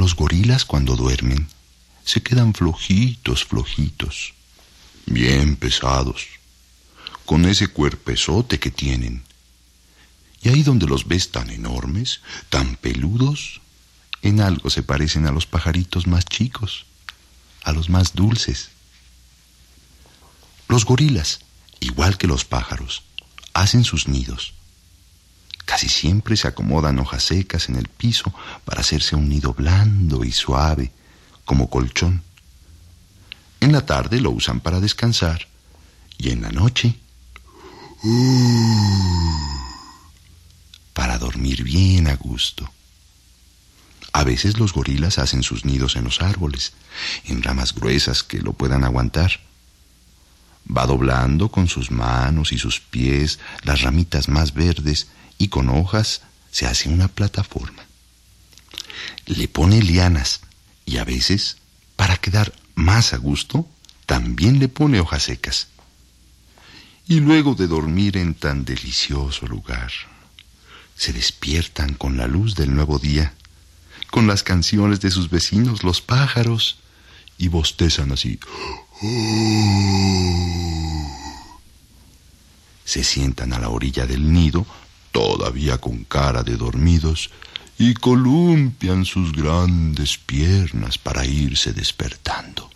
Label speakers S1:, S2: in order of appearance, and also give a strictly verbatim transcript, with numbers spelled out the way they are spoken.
S1: Los gorilas cuando duermen se quedan flojitos, flojitos, bien pesados, con ese cuerpezote que tienen. Y ahí donde los ves tan enormes, tan peludos, en algo se parecen a los pajaritos más chicos, a los más dulces. Los gorilas, igual que los pájaros, hacen sus nidos. Casi siempre se acomodan hojas secas en el piso para hacerse un nido blando y suave, como colchón. En la tarde lo usan para descansar y en la noche para dormir bien a gusto. A veces los gorilas hacen sus nidos en los árboles, en ramas gruesas que lo puedan aguantar. Va doblando con sus manos y sus pies las ramitas más verdes y con hojas se hace una plataforma. Le pone lianas y a veces, para quedar más a gusto, también le pone hojas secas. Y luego de dormir en tan delicioso lugar, se despiertan con la luz del nuevo día, con las canciones de sus vecinos, los pájaros, y bostezan así. Se sientan a la orilla del nido, todavía con cara de dormidos, y columpian sus grandes piernas para irse despertando.